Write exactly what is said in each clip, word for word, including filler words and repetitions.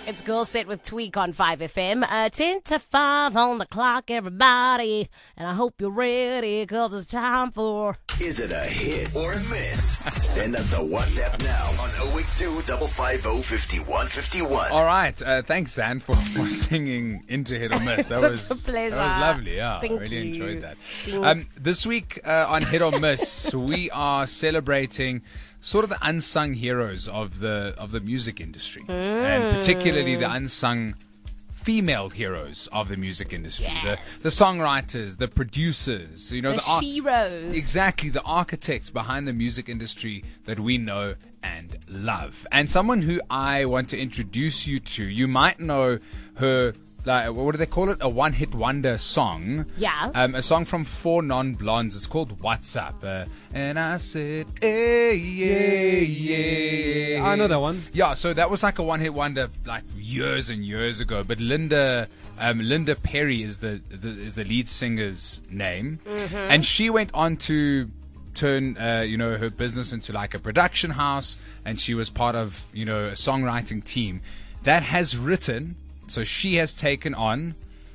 It's Girl Set with Tweak on five F M. Uh, ten to five on the clock, everybody. And I hope you're ready, because it's time for... Is it a hit or a miss? Send us a WhatsApp now on oh eight two, five five oh, five one five one. All right. Uh, thanks, Zan, for, for singing into Hit or Miss. That Such was a pleasure. That was lovely. Yeah, Thank I really you. enjoyed that. Thanks. Um, this week uh, on Hit or Miss, we are celebrating sort of the unsung heroes of the of the music industry, mm. and particularly the unsung female heroes of the music industry, Yes. the the songwriters, the producers, you know, The the, ar- sheroes. exactly the architects behind the music industry that we know and love. And someone who I want to introduce you to, you might know her. Like, what do they call it? A one-hit wonder song. Yeah. Um, a song from Four Non-Blondes. It's called What's Up. Uh, and I said, hey, yeah, yeah. I know that one. Yeah, so that was like a one-hit wonder like years and years ago. But Linda, um, Linda Perry is the, the is the lead singer's name, Mm-hmm. and she went on to turn, uh, you know, her business into like a production house, and she was part of, you know, a songwriting team that has written. So she has taken on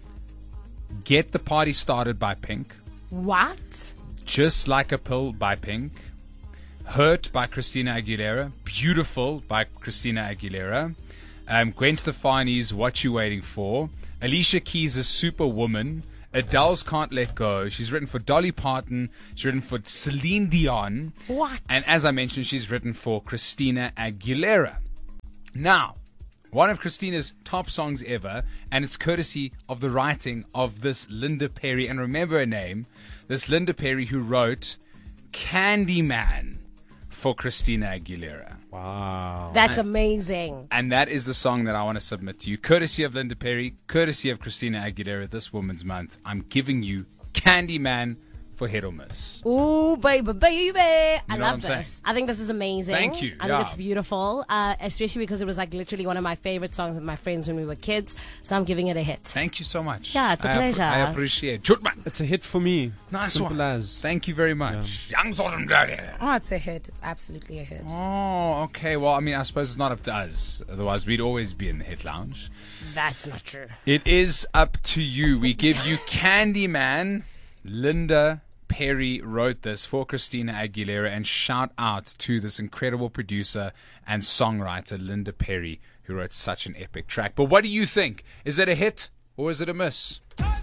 Get the Party Started by Pink, What? Just Like a Pill by Pink, Hurt by Christina Aguilera, Beautiful by Christina Aguilera, um, Gwen Stefani's What You Waiting For, Alicia Keys' Superwoman, Adele's Can't Let Go. She's written for Dolly Parton. She's written for Celine Dion. What? And as I mentioned, she's written for Christina Aguilera. Now, one of Christina's top songs ever, and it's courtesy of the writing of this Linda Perry. And remember her name, this Linda Perry who wrote Candyman for Christina Aguilera. Wow. That's amazing. And that is the song that I want to submit to you. Courtesy of Linda Perry, courtesy of Christina Aguilera this Women's Month. I'm giving you Candyman for Hit or Miss. Ooh, baby, baby. I know what love I'm this. saying? I think this is amazing. Thank you. I Yeah. think it's beautiful, uh, especially because it was like literally one of my favorite songs with my friends when we were kids. So I'm giving it a hit. Thank you so much. Yeah, it's a I app- pleasure. I appreciate it. Jutman. It's a hit for me. Nice Simple one. as. Thank you very much. Young sort of daddy. Oh, it's a hit. It's absolutely a hit. Oh, okay. Well, I mean, I suppose it's not up to us. Otherwise, we'd always be in the hit lounge. That's not true. It is up to you. We give you Candyman. Linda Perry wrote this for Christina Aguilera, and shout out to this incredible producer and songwriter, Linda Perry, who wrote such an epic track. But what do you think? Is it a hit or is it a miss?